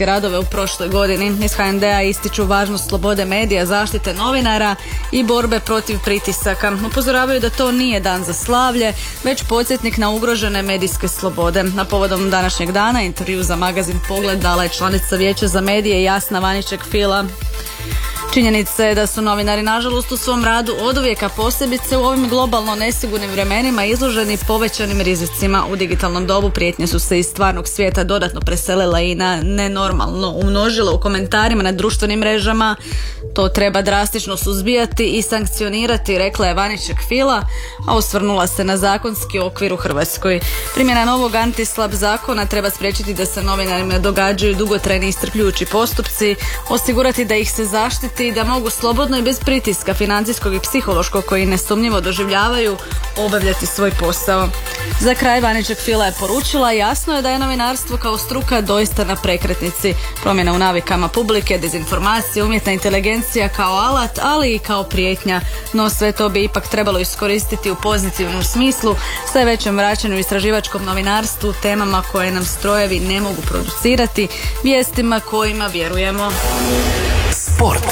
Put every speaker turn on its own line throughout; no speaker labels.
novinarske radove u prošloj godini. Iz HND-a ističu važnost slobode medija, zaštite novinara i borbe protiv pritisaka. Upozoravaju da to nije dan za slavlje, već podsjetnik na ugrožene medijske slobode. Na povodom današnjeg dana intervju za magazin Pogled dala je članica Vijeća za medije Jasna Vaniček-Fila. Činjenica je da su novinari nažalost u svom radu oduvijek, a posebice u ovim globalno nesigurnim vremenima izloženi povećanim rizicima. U digitalnom dobu prijetnje su se iz stvarnog svijeta dodatno preselila i na nenormalno umnožila u komentarima na društvenim mrežama. To treba drastično suzbijati i sankcionirati, rekla je Vaniček-Fila, a osvrnula se na zakonski okvir u Hrvatskoj. Primjena novog anti-slab zakona treba spriječiti da se novinarima događaju dugotrajni i iscrpljujući postupci, osigurati da ih se zaštiti i da mogu slobodno i bez pritiska financijskog i psihološkog koji nesumnjivo doživljavaju obavljati svoj posao. Za kraj Vaniček-Fila je poručila: jasno je da je novinarstvo kao struka doista na prekretnici. Promjena u navikama publike, dezinformacije, umjetna inteligencija kao alat, ali i kao prijetnja. No sve to bi ipak trebalo iskoristiti u pozitivnom smislu, sve većem vraćanju istraživačkom novinarstvu, temama koje nam strojevi ne mogu producirati, vijestima kojima vjerujemo.
Sport.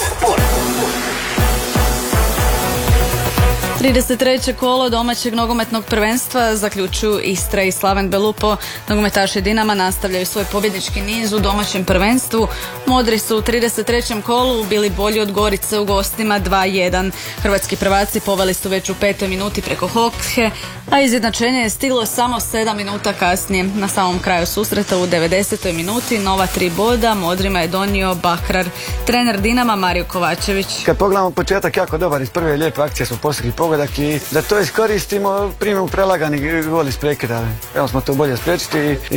33. kolo domaćeg nogometnog prvenstva zaključuju Istra i Slaven Belupo. Nogometaši Dinama nastavljaju svoj pobjednički niz u domaćem prvenstvu. Modri su u 33. kolu bili bolji od Gorice u gostima 2-1. Hrvatski prvaci poveli su već u 5. minuti preko Hoke, a izjednačenje je stiglo samo 7 minuta kasnije. Na samom kraju susreta u 90. minuti nova 3 boda Modrima je donio Bakrar. Trener Dinama Mario Kovačević.
Kad pogledamo početak, jako dobar, iz prve lijepe akcije smo postigli pogodak i da to iskoristimo, primimo prelagani gol iz prekida. Evo smo to bolje spriječiti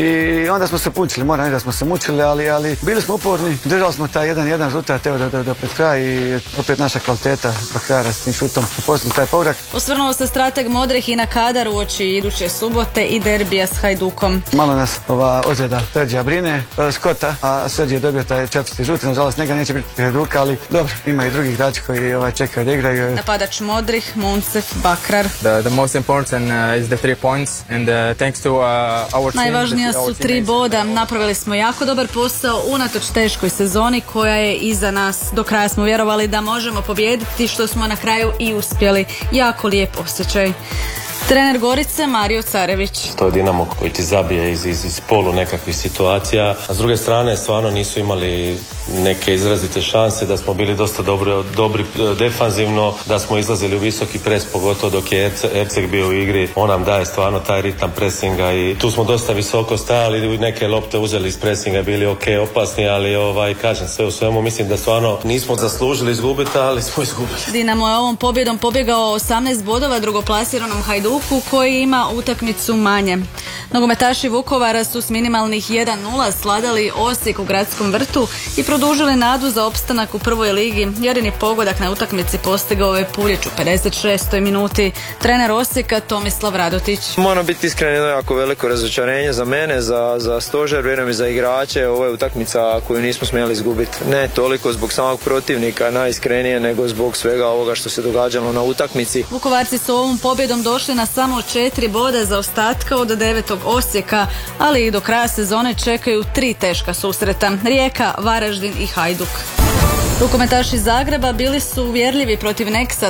i onda smo se punčili, moram reći da smo se mučili, ali bili smo uporni, držali smo taj 1-1 rezultat evo do pred kraj i opet naša kvaliteta Bakara s tim šutom postigli taj pogodak.
Osvrnuo se strateg modrih i na kadar uoči iduće subote i derbija s Hajdukom.
Malo nas ova ozljeda Serđija brine, Skota, a Serđij je dobio taj 4. žuti, nažalost njega neće biti Hajduka, ali dobro, ima i drugih igrača koji čekaju da igraju.
Napadač modrih Muncef Bakrar.
The most important is the 3 points and thanks to our team.
Najvažnija su 3 boda. Napravili smo jako dobar posao unatoč teškoj sezoni koja je iza nas. Do kraja smo vjerovali da možemo pobijediti, što smo na kraju i uspjeli. Jako lijep osjećaj. Trener Gorice Mario Carević.
To je Dinamo koji ti zabije iz polu nekakvih situacija, a s druge strane stvarno nisu imali neke izrazite šanse, da smo bili dosta dobri defanzivno, da smo izlazili u visoki pres, pogotovo dok je Erceg bio u igri. On nam daje stvarno taj ritam presinga i tu smo dosta visoko stajali, neke lopte uzeli iz presinga, bili ok, opasni, ali kažem sve u svemu, mislim da stvarno nismo zaslužili izgubiti, ali smo izgubili.
Dinamo je ovom pobjedom pobjegao 18 bodova drugoplasiranom Hajduku koji ima utakmicu manje. Nogometaši Vukovara su s minimalnih 1-0 sladali Osijek u Gradskom vrtu i produžili nadu za opstanak u prvoj ligi. Jedini pogodak na utakmici postigao je Puljić u 56. minuti. Trener Osijeka Tomislav Radotić.
Moram biti iskren, jedno jako veliko razočarenje za mene, za stožer, vjerujem i za igrače. Ovo je utakmica koju nismo smjeli izgubiti. Ne toliko zbog samog protivnika, najiskrenije, nego zbog svega ovoga što se događalo na utakmici.
Vukovarci su ovom pobjedom došli na samo 4 boda za ostatka od 9. Osijeka, ali i do kraja sezone čekaju 3 teška susreta: Rijeka, Varaždin i Hajduk. Rukometaši Zagreba bili su uvjerljivi protiv Neksa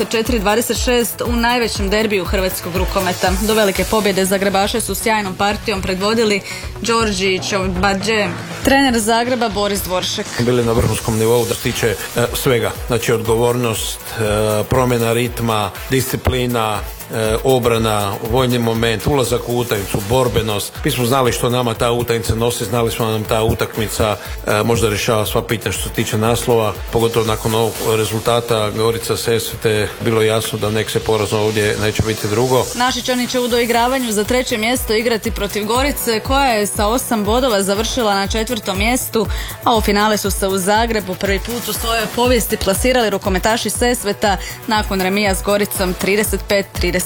34-26 u najvećem derbiju hrvatskog rukometa. Do velike pobjede Zagrebaše su sjajnom partijom predvodili Đorđić, Badže. Trener Zagreba Boris Dvoršek.
Bili na vrhunskom nivou da se tiče svega, znači odgovornost, promjena ritma, disciplina, obrana, vojni moment, ulazak u utakmicu, borbenost. Mi smo znali što nama ta utakmica nosi, znali smo da nam ta utakmica možda rješava sva pitanja što se tiče naslova, pogotovo nakon ovog rezultata Gorica Sesvete bilo jasno da nek se porazno ovdje neće biti drugo.
Našičani će u doigravanju za 3. mjesto igrati protiv Gorice koja je sa 8 bodova završila na 4. mjestu, a u finale su se u Zagrebu prvi put u svojoj povijesti plasirali rukometaši Sesveta nakon remija s Goricom 35-35.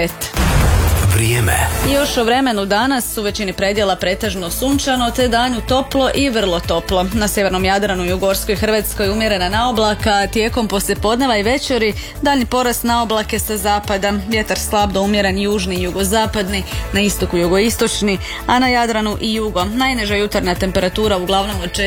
Vrijeme.
I još o vremenu danas u većini predjela pretežno sunčano, te danju toplo i vrlo toplo. Na sjevernom Jadranu i u Gorskoj Hrvatskoj umjerena naoblaka, tijekom poslijepodneva i večeri daljnji porast naoblake sa zapada. Vjetar slab do umjeren južni i jugozapadni, na istoku jugoistočni, a na Jadranu i jugo. Najniža jutarnja temperatura uglavnom od